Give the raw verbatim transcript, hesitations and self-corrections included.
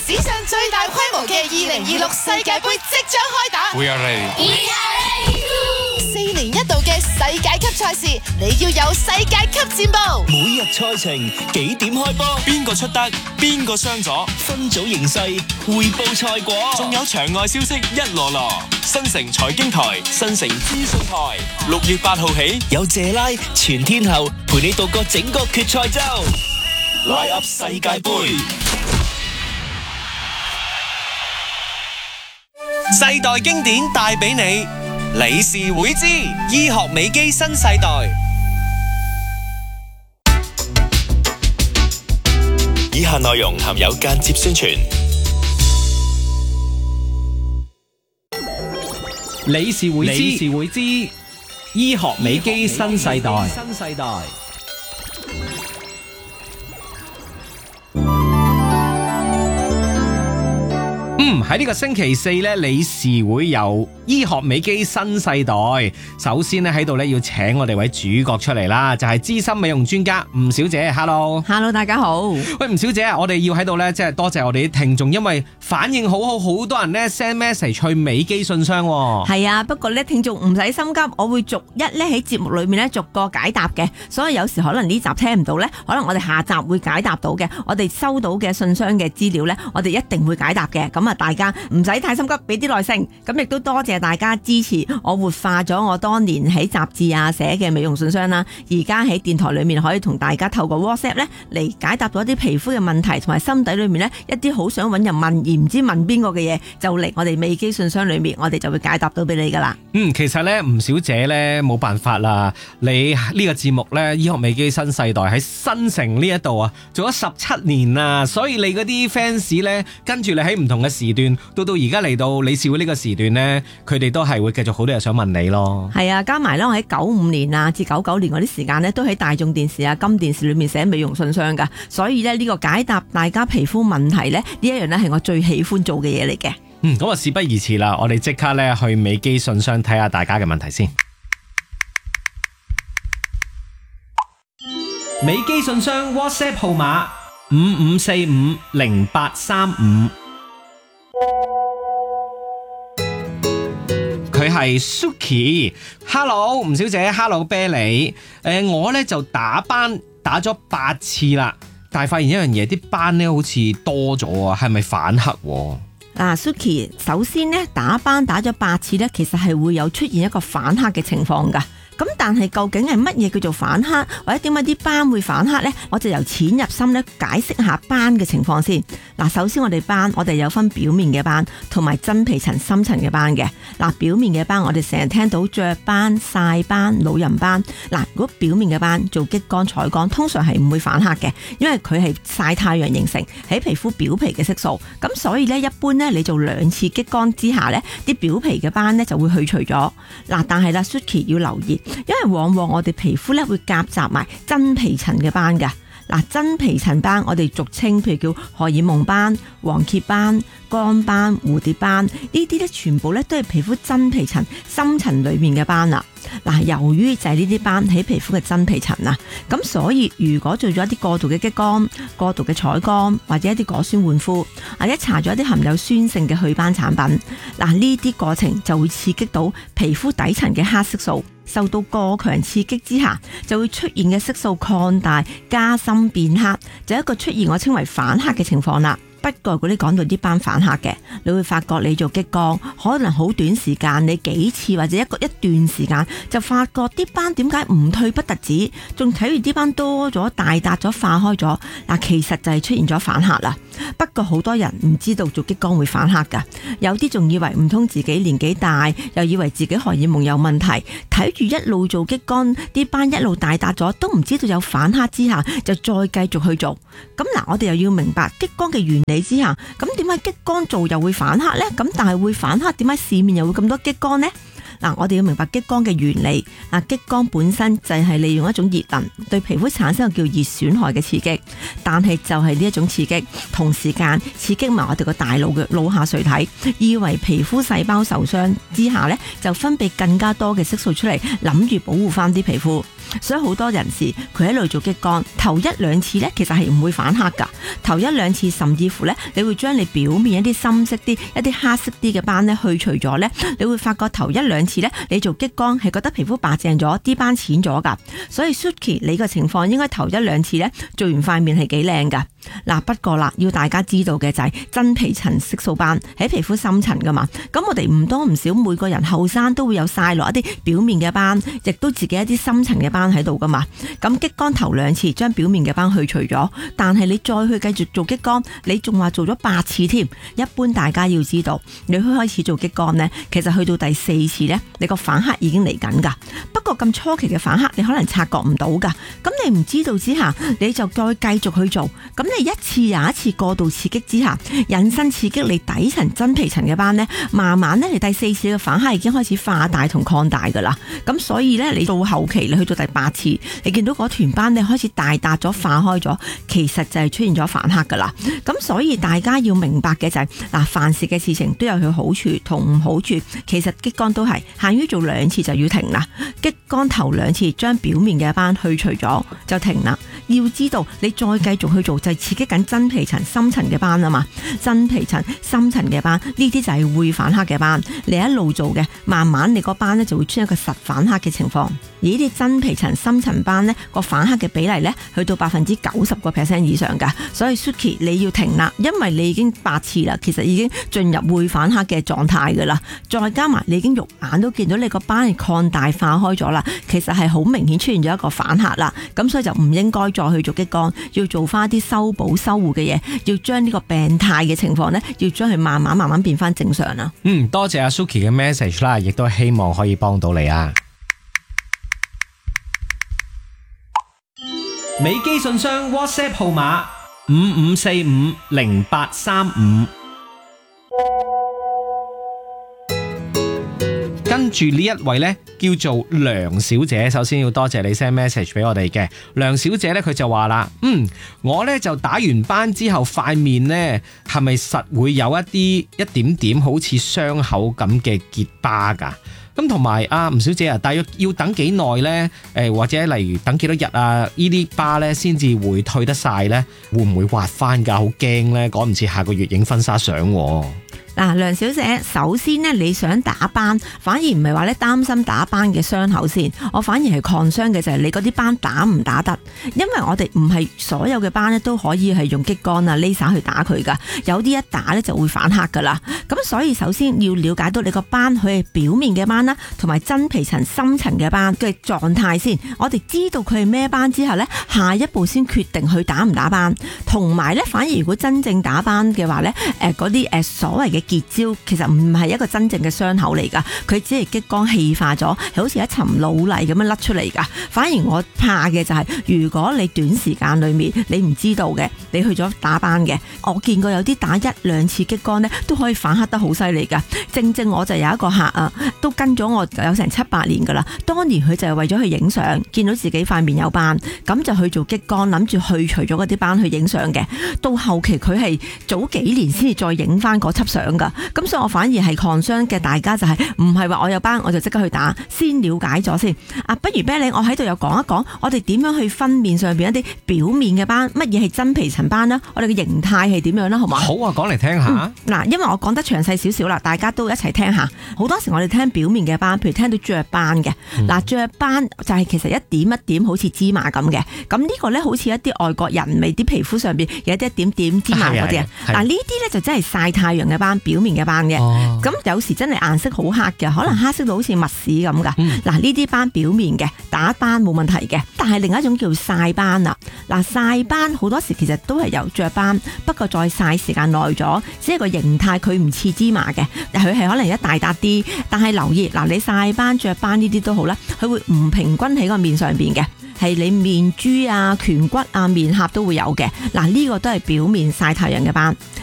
史上最大規模嘅二零二六世界盃即將開打。 We are ready. We are ready. 四年一度嘅世界級賽事，你要有世界級戰報。 每日賽程幾點開波？ 邊個出得？邊個傷咗？ 分組形勢，匯報賽果， 仲有場外消息一籮籮。新城財經台、新城資訊台，六月八號起有謝拉全天候陪你度過整個決賽周。拉 up 世界盃， 世代經典帶俾你。理事會之醫學美肌新世代。 以下內容含有間接宣傳。 理事會之理事會之醫學美肌新世代。新世代。嗯，喺呢個星期四咧，理事會有醫學美肌新世代。首先咧喺度咧要請我哋位主角出嚟啦，就係資深美容專家吳小姐。Hello，Hello， Hello， 大家好。 喂，吳小姐啊，我哋要喺度咧，即係多謝我哋啲聽眾，因為反應好好，好多人咧 send message 去美肌信箱。 係啊，不過咧聽眾唔使心急，我會逐一咧喺節目裏面咧逐個解答嘅，所以有時可能呢集聽唔到咧，可能我哋下集會解答到嘅。我哋收到嘅信箱嘅資料咧，我哋一定會解答嘅。咁啊，大家唔使太心急，俾啲耐性。咁亦都多謝大家支持我活化咗我當年喺雜誌啊寫嘅美容信箱啦。而家喺電台裏面可以同大家透過 WhatsApp 咧嚟解答到一啲皮膚嘅問題，同埋心底裏面咧一啲好想揾人問而唔知問邊個嘅嘢，就嚟我哋美肌信箱裏面，我哋就會解答到俾你噶啦。 嗯，其實咧吳小姐咧冇辦法啦，你呢個節目咧醫學美肌新世代喺新城呢一度啊做咗十七年啦，所以你嗰啲 fans 咧跟住你喺唔同嘅時段，到到而家嚟到理事會呢個時段咧，佢哋都係會繼續好多嘢想問你咯。係啊， 加埋咧我喺九五年啊至九九年嗰啲時間咧，都喺大眾電視啊、金電視裏面寫美容信箱噶，所以咧呢個解答大家皮膚問題咧呢一樣咧係我最喜歡做嘅嘢嚟嘅。 嗯，咁啊事不宜遲啦，我哋即刻咧去美肌信箱睇下大家嘅問題先。美肌信箱 WhatsApp 號碼五五四五零八三五。佢係 Suki，Hello 吳小姐 ，Hello 啤梨，誒我咧就打斑打咗八次啦，但係發現一樣嘢，啲斑咧好似多咗啊，係咪反黑？ 嗱 Suki， 首先咧打斑打咗八次咧，其實係會有出現一個反黑嘅情況噶。咁但係究竟係乜嘢叫做反黑，或者點解啲斑會反黑呢？我就由淺入深咧解釋下斑嘅情況先。嗱，首先我哋斑，我哋有分表面嘅斑同埋真皮層深層嘅斑嘅。嗱，表面嘅斑我哋成日聽到雀斑、曬斑、老人斑。嗱，如果表面嘅斑做激光採光，通常係唔會反黑嘅，因為佢係曬太陽形成喺皮膚表皮嘅色素。咁所以咧，一般咧你做兩次激光之下咧，啲表皮嘅斑咧就會去除咗。嗱，但係啦 Suki 要留意。因為往往我哋皮膚咧會夾雜埋真皮層嘅斑噶，嗱，真皮層斑我哋俗稱譬如叫荷爾蒙斑、黃褐斑、乾斑、蝴蝶斑，呢啲咧全部咧都係皮膚真皮層深層裏面嘅斑啦。嗱，由於就係呢啲斑喺皮膚嘅真皮層啊，咁所以如果做咗一啲過度嘅激光、過度嘅採光或者一啲果酸換膚，或者搽咗一啲含有酸性嘅去斑產品，嗱，呢啲過程就會刺激到皮膚底層嘅黑色素。受到過強刺激之下，就會出現嘅色素擴大、加深變黑，就一個出現我稱為反黑嘅情況啦。不過如果你講到啲斑反黑嘅，你會發覺你做激光可能好短時間，你幾次或者一個一段時間就發覺啲斑點解唔退不特止，仲睇住啲斑多咗、大笪咗、化開咗。嗱，其實就係出現咗反黑啦。不過好多人唔知道做激光會反黑噶，有啲仲以為唔通自己年紀大，又以為自己荷爾蒙有問題，睇住一路做激光，啲斑一路大笪咗，都唔知道有反黑之下，就再繼續去做。咁嗱，我哋又要明白激光嘅原理之下，咁點解激光做又會反黑呢？咁但係會反黑，點解市面又會咁多激光呢？嗱，我哋要明白激光嘅原理。嗱，激光本身就係利用一種熱能對皮膚產生個叫熱損害嘅刺激，但係就係呢一種刺激，同時間刺激埋我哋個大腦嘅腦下垂體，以為皮膚細胞受傷之下呢，就分泌更加多嘅色素出嚟，諗住保護翻啲皮膚。 所以好多人士佢喺度做激光，頭一兩次咧其實係唔會反黑噶，頭一兩次甚至乎咧你會將你表面一啲深色啲、一啲黑色啲嘅斑咧去除咗咧，你會發覺頭一兩次咧你做激光係覺得皮膚白淨咗，啲斑淺咗噶。所以 Suki 你個情況應該頭一兩次咧做完塊面係幾靚噶。嗱，不過啦，要大家知道嘅就係真皮層色素斑喺皮膚深層噶嘛，咁我哋唔多唔少每個人後生都會有曬落一啲表面嘅斑，亦都自己一啲深層嘅斑喺度噶嘛。咁激光頭兩次將表面嘅斑去除咗，但係你再去繼續做激光，你仲話做咗八次添。一般大家要知道，你去開始做激光呢，其實去到第四次呢，你個反黑已經嚟緊噶。不過咁初期嘅反黑你可能察覺唔到噶，咁你唔知道之下，你就再繼續去做，咁你一次又一次過度刺激之下，引申刺激你底層真皮層嘅斑呢，慢慢呢，你第四次嘅反黑已經開始化大同擴大噶啦。咁所以呢，你到後期你去到第八次，你見到嗰團斑你開始大笪咗化開咗，其實就係出現咗反黑噶啦。咁所以大家要明白嘅就係、是、嗱，凡事嘅事情都有佢好處同唔好處，其實激光都係限於做兩次就要停啦。激光頭兩次將表面嘅斑去除咗就停啦。要知道你再繼續去做就係、是、刺激緊真皮層深層嘅斑啊嘛，真皮層深層嘅斑呢啲就係會反黑嘅斑，你一路做嘅，慢慢你個斑呢就會出現一個實反黑嘅情況。而呢啲真皮層深層斑呢個反黑嘅比例呢去到百分之九十個 percent 以上噶，所以 Suki 你要停啦，因為你已經八次啦，其實已經進入會反黑嘅狀態噶啦，再加埋你已經肉眼都見到你個斑係擴大化開咗啦，其實係好明顯出現咗一個反黑啦，咁所以就唔應該再去做激光，要做翻啲修補修護嘅嘢，要將呢個病態嘅情況呢，要將佢慢慢慢慢變翻正常啦。 嗯，多謝阿 Suki 嘅 message 啦，亦都希望可以幫到你啊。美基信箱 WhatsApp 號碼五五四五零八三五。跟住呢一位呢，叫做梁小姐，首先要多謝你 send message 俾我哋嘅。梁小姐呢，佢就話啦，嗯，我呢就打完斑之後塊面呢係咪實會有一啲一點點好似傷口咁嘅結疤噶？咁同埋啊，吳小姐啊，大約要等幾耐呢？誒，或者例如等幾多日啊？呢啲疤呢先至會退得晒呢？會唔會滑翻噶？好驚呢，趕唔切下個月影婚紗相。 嗱，梁小姐，首先呢，你想打斑，反而唔係話咧擔心打斑嘅傷口先，我反而係 concern 嘅就係你嗰啲斑打唔打得，因為我哋唔係所有嘅斑咧都可以係用激光啊、laser 去打佢噶，有啲一打咧就會反黑噶啦。咁所以首先要了解到你個斑佢係表面嘅斑啦，同埋真皮層深層嘅斑嘅狀態先。我哋知道佢係咩斑之後咧，下一步先決定去打唔打斑。同埋咧，反而如果真正打斑嘅話咧，誒嗰啲誒所謂嘅結焦其實唔係一個真正嘅傷口嚟噶，佢只係激光氣化咗，係好似一層老泥咁樣甩出嚟噶。反而我怕嘅就係、是，如果你短時間裏面你唔知道嘅，你去咗打斑嘅，我見過有啲打一兩次激光呢都可以反黑得好犀利噶。正正我就有一個客啊，都跟咗我有成七八年噶啦。當年佢就係為咗去影相，見到自己塊面有斑，咁就去做激光，諗住去除咗嗰啲斑去影相嘅。到後期佢係早幾年先至再影翻嗰輯相。咁所以我反而係 concern 嘅，大家就係唔係話我有斑我就即刻去打，先了解咗先。啊，不如啤梨，我喺度又講一講，我哋點樣去分面上邊一啲表面嘅斑，乜嘢係真皮層斑啦？我哋嘅形態係點樣啦？好嘛？ 好啊，講嚟聽下。嗱、 嗯，因為我講得詳細少少啦，大家都一齊聽下。好多時我哋聽表面嘅斑，譬如聽到雀斑嘅，嗱、嗯、雀斑就係其實一點一點好似芝麻咁嘅。咁呢個咧好似一啲外國人味啲皮膚上邊有一啲一點點芝麻嗰啲啊。嗱呢啲咧就真係曬太陽嘅斑。表面嘅斑嘅，咁、哦、有時真係顏色好黑嘅，可能黑色到好似麥屎咁噶。嗱呢啲斑表面嘅打斑冇問題嘅，但係另一種叫曬斑啦。嗱曬斑好多時其實都係由雀斑，不過再曬時間耐咗，只係個形態佢唔似芝麻嘅，佢係可能一大笪啲。但係留意嗱，你曬斑、雀斑呢啲都好啦，佢會唔平均喺個面上邊嘅，係你面珠啊、顴骨啊、面頰都會有嘅。嗱呢個都係表面曬太陽嘅斑。